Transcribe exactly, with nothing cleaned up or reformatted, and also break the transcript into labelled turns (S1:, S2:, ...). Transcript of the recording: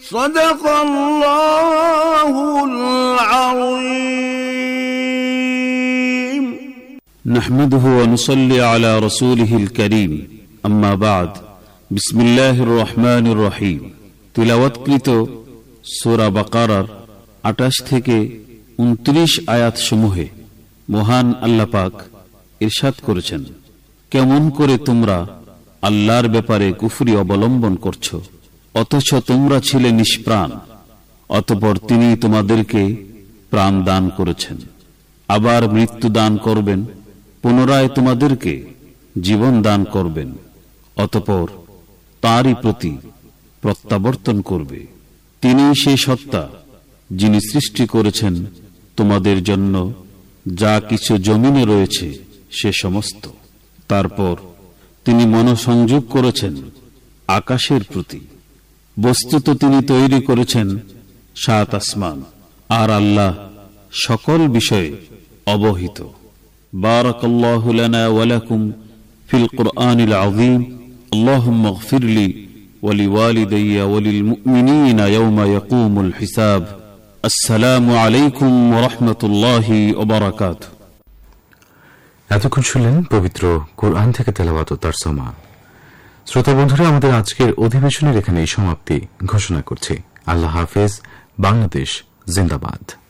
S1: সাদাকাল্লাহুল আযীম।
S2: নাহমাদুহু ওয়া নুসাল্লি আলা রাসূলিহিল কারীম। আম্মা বা'দ। বিসমিল্লাহির রহমানির রহিম। তিলাওয়াতকৃত সূরা বাকারার আটাশ থেকে উনত্রিশ আয়াত সমূহে মহান আল্লাহ পাক ইরশাদ করেছেন, কেমন করে তোমরা আল্লাহর ব্যাপারে কুফরি অবলম্বন করছো, অথচ তোমরা ছিলে নিষ্প্রাণ, অতঃপর তিনি তোমাদেরকে প্রাণ দান করেছেন, আবার মৃত্যু দান করবেন, পুনরায় তোমাদেরকে জীবন দান করবেন, অতঃপর তাঁরই প্রতি প্রত্যাবর্তন করবে। তিনি সেই সত্তা যিনি সৃষ্টি করেছেন তোমাদের জন্য যা কিছু জমিনে রয়েছে সে সমস্ত। তারপর তিনি মনোসংযোগ করেছেন আকাশের প্রতি। বস্তুত তিনি তৈরি করেছেন সাত আসমান, আর আল্লাহ সকল বিষয়ে অবহিত। বারাকাল্লাহু লানা ওয়া লাকুম ফিল কুরআনিল আযীম। আল্লাহুম্মা ইগফিরলি ওয়া লিওয়ালিদাইয়া ওয়া লিল মুমিনিনা ইয়াওমা ইয়াকুমুল হিসাব। আসসালামু আলাইকুম ওয়া রাহমাতুল্লাহি ওয়া বারাকাতুহু।
S3: এতক্ষণ শুনলেন পবিত্র কোরআন থেকে তেলাওয়াত ও তরজমা। শ্রোতা বন্ধুরা, আমাদের আজকের অধিবেশনের এখানেই সমাপ্তি ঘোষণা করছি। আল্লাহ হাফেজ। বাংলাদেশ জিন্দাবাদ।